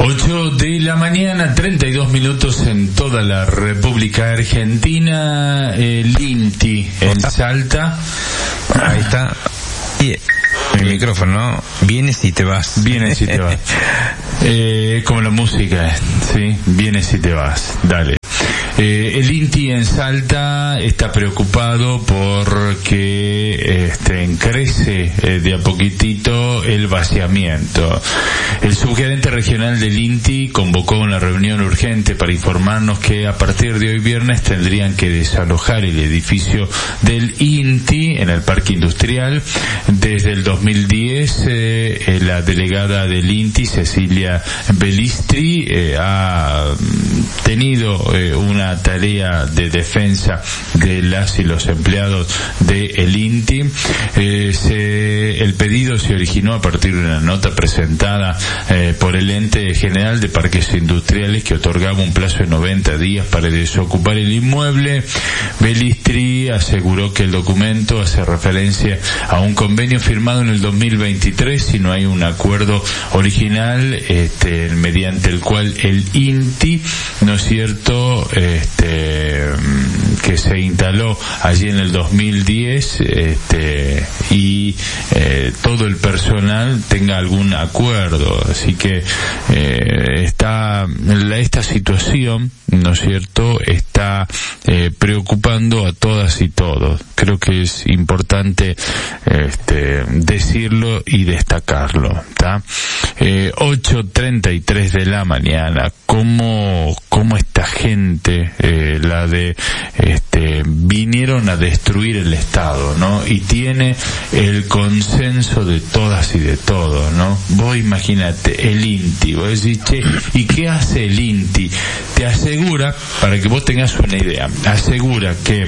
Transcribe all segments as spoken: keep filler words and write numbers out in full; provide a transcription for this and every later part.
ocho de la mañana, treinta y dos minutos en toda la República Argentina. El INTI en Salta. Ahí está. Y el micrófono, ¿no? Vienes y te vas. Vienes y te vas. Eh, como la música, ¿sí? Vienes y te vas. Dale. Eh, el INTI en Salta está preocupado porque este, crece eh, de a poquitito el vaciamiento. El subgerente regional del INTI convocó una reunión urgente para informarnos que a partir de hoy viernes tendrían que desalojar el edificio del INTI en el Parque Industrial. Desde el dos mil diez, eh, la delegada del INTI, Cecilia Belistri, eh, ha tenido eh, una tarea de defensa de las y los empleados del INTI. Eh, se, el pedido se originó a partir de una nota presentada eh, por el Ente General de Parques Industriales que otorgaba un plazo de noventa días para desocupar el inmueble. Belistri aseguró que el documento hace referencia a un convenio firmado en el dos mil veintitrés y no hay un acuerdo original este, mediante el cual el INTI, ¿no es cierto?, este, que se instaló allí en el dos mil diez este, y eh, todo el personal tenga algún acuerdo. Así que eh, está esta situación, ¿no es cierto?, está eh, preocupando a todas y todos. Creo que es importante este, decirlo y destacarlo, ¿tá? Eh, ocho treinta y tres de la mañana. ¿Cómo, cómo esta gente, eh, la de, este, vinieron a destruir el Estado, ¿no? Y tiene el consenso de todas y de todos, ¿no? Vos imagínate, el INTI, vos decís, che, ¿y qué hace el INTI? Te asegura, para que vos tengas una idea, asegura que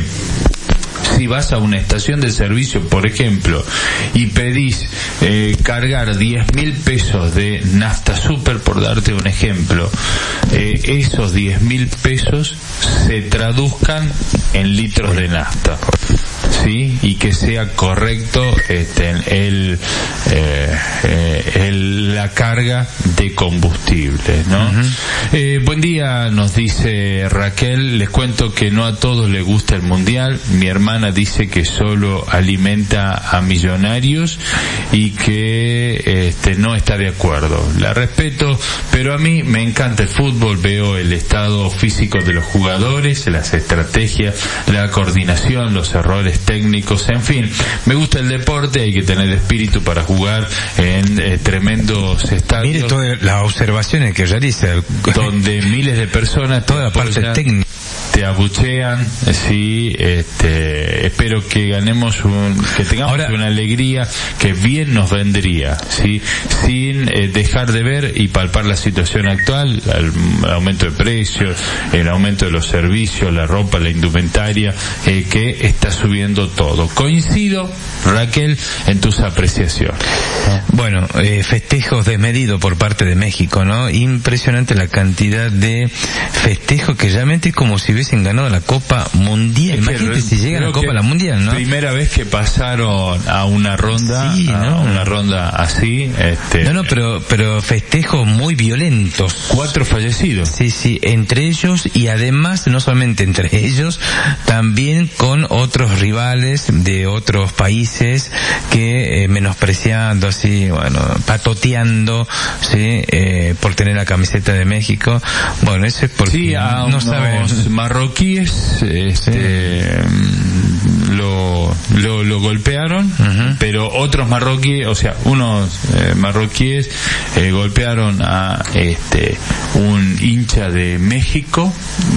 si vas a una estación de servicio, por ejemplo, y pedís eh, cargar diez mil pesos de nafta super, por darte un ejemplo, eh, esos diez mil pesos se traduzcan en litros de nafta, ¿sí? Y que sea correcto este, el, eh, eh, el, la carga de combustible, ¿no? Uh-huh. Eh, buen día, nos dice Raquel. Les cuento que no a todos les gusta el mundial. Mi hermana dice que solo alimenta a millonarios y que este, no está de acuerdo. La respeto, pero a mí me encanta el fútbol. Veo el estado físico de los jugadores, las estrategias, la coordinación, los errores técnicos, en fin, me gusta el deporte. Hay que tener espíritu para jugar en eh, tremendos estadios. Mire todas las observaciones que realiza, donde miles de personas, toda la parte técnica, te abuchean. Sí, este, espero que ganemos un, que tengamos Ahora, una alegría que bien nos vendría, sí, sin eh, dejar de ver y palpar la situación actual, el aumento de precios, el aumento de los servicios, la ropa, la indumentaria, eh, que está subiendo todo. Coincido, Raquel, en tus apreciaciones. Bueno, eh, festejos desmedidos por parte de México, ¿no? Impresionante la cantidad de festejos que realmente es como si hubiesen ganado la Copa Mundial. Es Imagínate que, si llegan a la Copa la Mundial, ¿no? Primera vez que pasaron a una ronda, sí, ¿no? a una ronda así, este. No, no, pero, pero festejos muy violentos. Cuatro fallecidos. Sí, sí, entre ellos y además, no solamente entre ellos, también con otros rivales de otros países que eh, menospreciando así, bueno, patoteando, sí, eh, por tener la camiseta de México. Bueno, eso es porque sí, a no unos saben. Marroquíes, este, sí. lo, lo, lo golpearon, uh-huh. pero otros marroquíes, o sea, unos eh, marroquíes eh, golpearon a este un hincha de México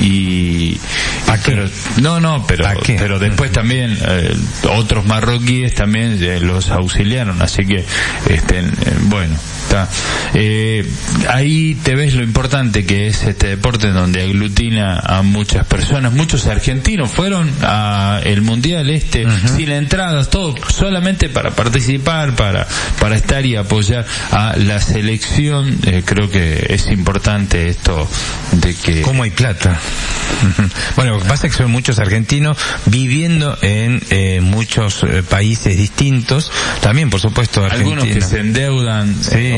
y ¿a qué? Pero, no, no, pero pero después uh-huh. también eh, otros marroquíes también eh, los auxiliaron, así que este eh, bueno, está eh, ahí te ves lo importante que es este deporte donde aglutina a muchas personas. Muchos argentinos fueron a el mundial este uh-huh. sin entradas, todo solamente para participar, para para estar y apoyar a la selección. Eh, creo que es importante esto de que cómo hay plata. Uh-huh. Bueno, lo que pasa es que son muchos argentinos viviendo en eh, muchos eh, países distintos, también por supuesto argentinos. Algunos que se endeudan, sí, eh,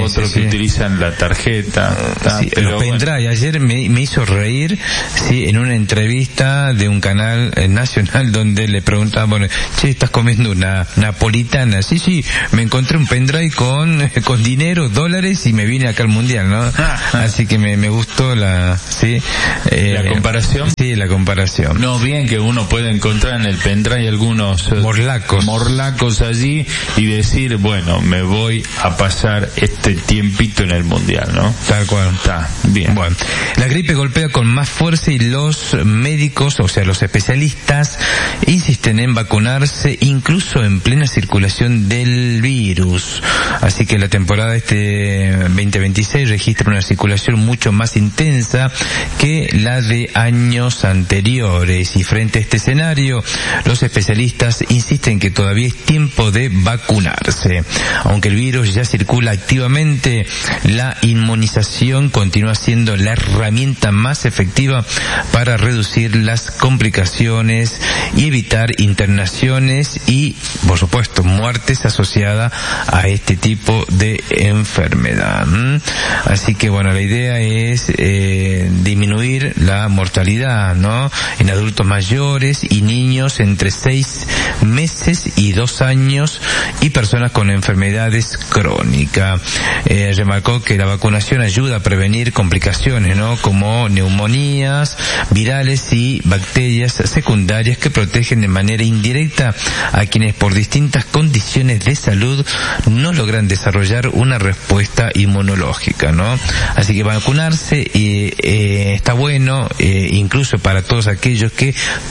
otros sí, que sí. utilizan la tarjeta. Ta, Sí, pero los pendrive. bueno. Ayer me, me hizo reír, sí, en una entrevista de un canal eh, nacional donde le preguntaban, bueno, che, ¿estás comiendo una napolitana? Sí, sí, me encontré un pendrive con, con dinero, dólares, y me vine acá al Mundial, ¿no? Así que me, me gustó la, sí. Eh, ¿La comparación? Sí, la comparación. No, bien que uno puede encontrar en el pendrive algunos eh, Morlacos. morlacos allí y decir, bueno, me voy a pasar este tiempito en el Mundial, ¿no? Tal cual. Está bien. Bueno, la gripe golpea con más fuerza y los médicos, o sea, los especialistas, insisten en vacunarse incluso en plena circulación del virus. Así que la temporada este veinte veintiséis registra una circulación mucho más intensa que la de años anteriores, y frente a este escenario, los especialistas insisten que todavía es tiempo de vacunarse. Aunque el virus ya circula activamente, la inmunización continúa siendo la herramienta más efectiva para reducir las complicaciones y evitar internaciones y, por supuesto, muertes asociadas a este tipo de enfermedad. ¿Mm? Así que, bueno, la idea es eh, disminuir la mortalidad, ¿no?, en adultos mayores y niños entre seis meses y dos años y personas con enfermedades crónicas. Eh, remarcó que la vacunación ayuda a prevenir complicaciones, ¿no?, como neumonías virales y bacterias secundarias que protegen de manera indirecta a quienes por distintas condiciones de salud no logran desarrollar una respuesta inmunológica, ¿no? Así que vacunarse eh, eh, está bueno, eh, incluso para todos aquellos que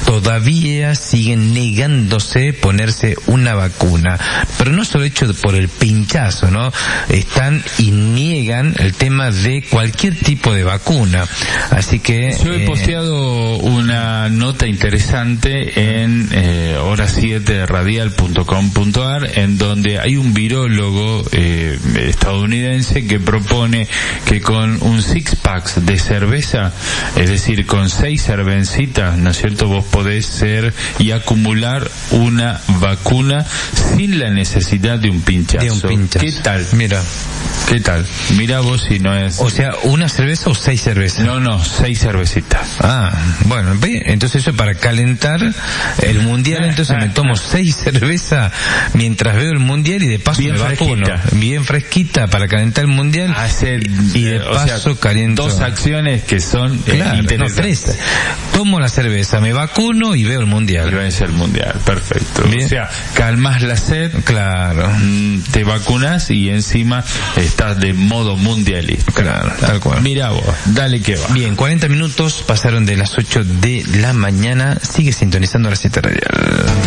todavía siguen negándose ponerse una vacuna. Pero no solo hecho por el pinchazo, ¿no? Están y niegan el tema de cualquier tipo de vacuna. Así que... Yo he eh, posteado una nota interesante en eh, hora siete radial punto com punto a r, en donde hay un virólogo eh, estadounidense que propone que con un six pack de cerveza, es decir, con seis cervecitas, ¿no es cierto?, vos podés ser y acumular una vacuna sin la necesidad de un pinchazo. De un pinchazo. ¿Qué tal? Mira. ¿Qué tal? Mira vos si no es... O sea, ¿una cerveza o seis cervezas? No, no, seis cervecitas. Ah, bueno, ve, entonces eso para calentar el mundial, entonces me tomo seis cervezas mientras veo el mundial y de paso bien me vacuno. Fresquita. Bien fresquita para calentar el mundial. Hacer, y de o paso sea, caliento. Dos acciones que son claro, eh, no, interesantes. tres. Tomo la cerveza, me vacuno y veo el mundial. Pero es el mundial, perfecto. Bien. O sea, calmas la sed, claro, te vacunas y encima estás de modo mundialista. Claro, tal cual. Mira vos, dale que va. Bien, cuarenta minutos pasaron de las ocho de la mañana. Sigue sintonizando la siete radial.